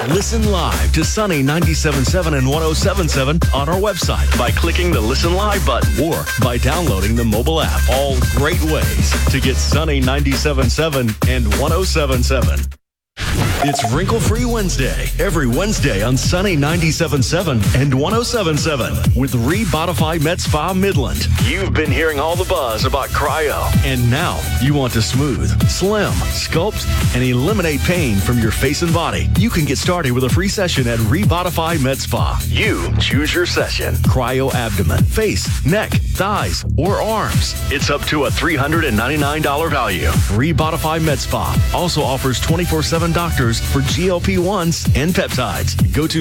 Listen live to Sunny 97.7 and 107.7 on our website by clicking the Listen Live button or by downloading the mobile app. All great ways to get Sunny 97.7 and 107.7. It's Wrinkle-Free Wednesday, every Wednesday on Sunny 97.7 and 107.7 with Rebodify Med Spa Midland. You've been hearing all the buzz about cryo, and now you want to smooth, slim, sculpt, and eliminate pain from your face and body. You can get started with a free session at Rebodify Med Spa. You choose your session. Cryo abdomen, face, neck, thighs, or arms. It's up to a $399 value. Rebodify Med Spa also offers 24/7 doctors for GLP-1s and peptides. Go to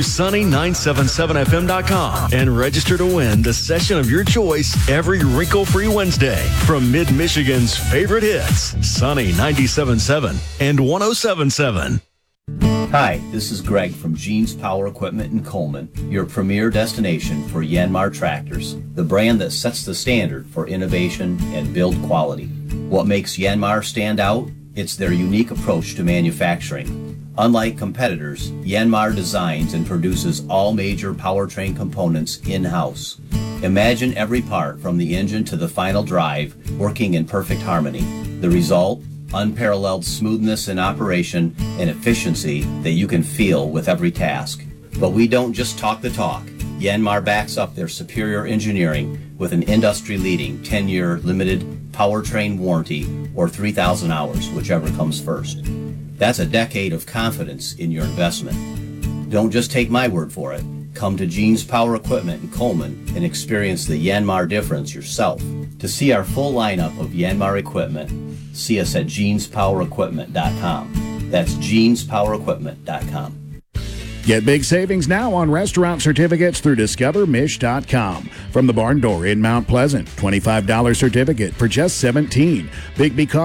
sunny977fm.com and register to win the session of your choice every Wrinkle-Free Wednesday from Mid-Michigan's favorite hits, Sunny 97.7 and 107.7. Hi, this is Greg from Gene's Power Equipment in Coleman, your premier destination for Yanmar tractors, the brand that sets the standard for innovation and build quality. What makes Yanmar stand out? It's their unique approach to manufacturing. Unlike competitors, Yanmar designs and produces all major powertrain components in-house. Imagine every part from the engine to the final drive working in perfect harmony. The result? Unparalleled smoothness in operation and efficiency that you can feel with every task. But we don't just talk the talk. Yanmar backs up their superior engineering with an industry-leading 10-year limited powertrain warranty or 3,000 hours, whichever comes first. That's a decade of confidence in your investment. Don't just take my word for it. Come to Gene's Power Equipment in Coleman and experience the Yanmar difference yourself. To see our full lineup of Yanmar equipment, see us at jeanspowerequipment.com. That's jeanspowerequipment.com. Get big savings now on restaurant certificates through discovermish.com. From the Barn Door in Mount Pleasant, $25 certificate for just $17. Big because